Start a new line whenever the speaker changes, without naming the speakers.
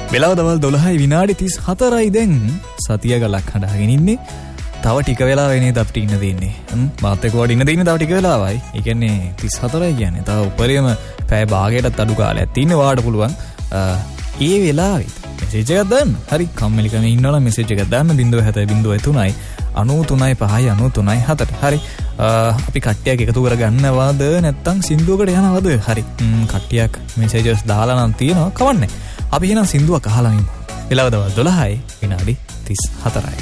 වෙලාව දවල් 12යි විනාඩි 34යි දැන් සතිය ගලක් හදාගෙන ඉන්නේ. තව ටික වෙලාව වෙනේද අපිට ඉන්න දෙන්නේ. මාත් එක්ක වඩ ඉන්න දෙන්නේ තව ටික වෙලාවයි. ඒ කියන්නේ 34යි කියන්නේ. තව උපරිම පැය භාගයකටත් අඩු කාලයක් තියෙනවා වාට පුළුවන්. ඒ වෙලාවෙත් මෙසේජ් එකක් දාන්න. හරි කම්මැලිකම ඉන්නවනම් මෙසේජ් එකක් දාන්න 0703යි 93යි 5යි 93යි 4. හරි. අපි කට්ටියක් එකතු කරගන්නවද නැත්නම් සින්දුවකට යනවද? හරි. කට්ටියක් මෙසේජස් දාලා නම් තියෙනවා. කවන්නේ. අපි එහෙනම් සින්දුවක් අහලා ඉමු. වෙලාව දවල් 12යි විනාඩි 34යි.